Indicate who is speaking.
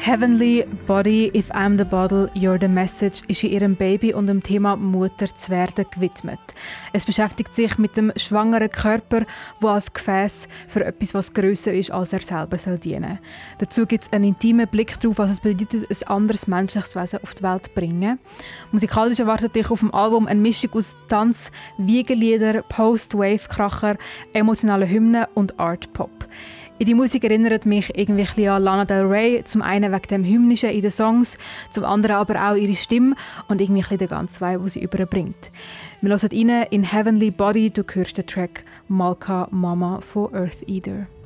Speaker 1: Heavenly Body, If I'm the Bottle, You're the Message ist in ihrem Baby und dem Thema Mutter zu werden gewidmet. Es beschäftigt sich mit dem schwangeren Körper, der als Gefäß für etwas, was grösser ist, als er selber soll dienen. Dazu gibt es einen intimen Blick darauf, was es bedeutet, ein anderes menschliches Wesen auf die Welt zu bringen. Musikalisch erwartet dich auf dem Album eine Mischung aus Tanz, Wiegelieder, Post-Wave-Kracher, emotionalen Hymnen und Art-Pop. Die Musik erinnert mich irgendwie ein bisschen an Lana Del Rey, zum einen wegen dem Hymnischen in den Songs, zum anderen aber auch ihre Stimme und irgendwie ein bisschen den ganzen Vibe, den sie überbringt. Wir hören rein in Heavenly Body, du hörst den Track Malka Mama von Earth Eater.